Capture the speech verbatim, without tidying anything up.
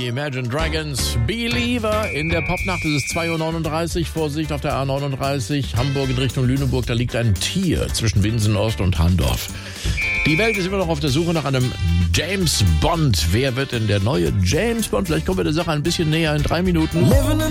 die Imagine Dragons, Believer. In der Popnacht ist es zwei Uhr neununddreißig, Vorsicht auf der A neununddreißig, Hamburg in Richtung Lüneburg, da liegt ein Tier zwischen Winsen-Ost und Handorf. Die Welt ist immer noch auf der Suche nach einem James Bond. Wer wird denn der neue James Bond? Vielleicht kommen wir der Sache ein bisschen näher in drei Minuten.